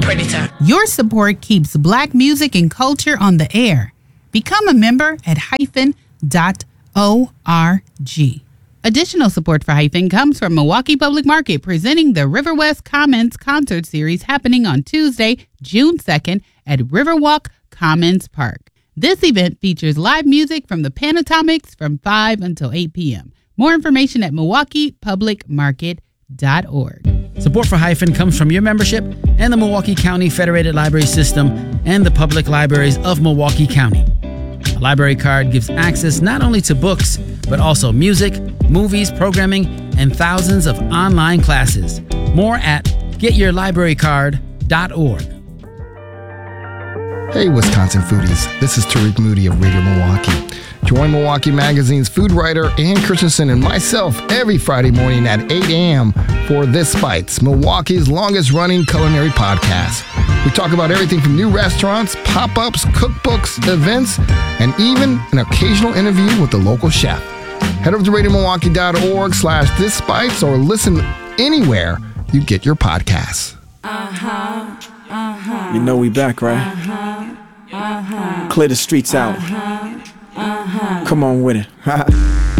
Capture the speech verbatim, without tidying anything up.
Predator. Your support keeps Black music and culture on the air. Become a member at hyphen dot org. Additional support for Hyphen comes from Milwaukee Public Market, presenting the Riverwest Commons Concert Series happening on Tuesday, June second at Riverwalk Commons Park. This event features live music from the Pentatonics from five until eight p.m. More information at milwaukee public market dot org. Support for Hyphen comes from your membership and the Milwaukee County Federated Library System and the public libraries of Milwaukee County. A library card gives access not only to books, but also music, movies, programming, and thousands of online classes. More at get your library card dot org. Hey, Wisconsin foodies. This is Tariq Moody of Radio Milwaukee. Join Milwaukee Magazine's food writer Ann Christensen and myself every Friday morning at eight a.m. for This Bites, Milwaukee's longest-running culinary podcast. We talk about everything from new restaurants, pop-ups, cookbooks, events, and even an occasional interview with the local chef. Head over to radio milwaukee dot org slash this bites or listen anywhere you get your podcasts. Uh-huh, uh-huh. You know we back, right? Uh-huh, uh-huh. Clear the streets out. Uh-huh, uh-huh. Come on with it.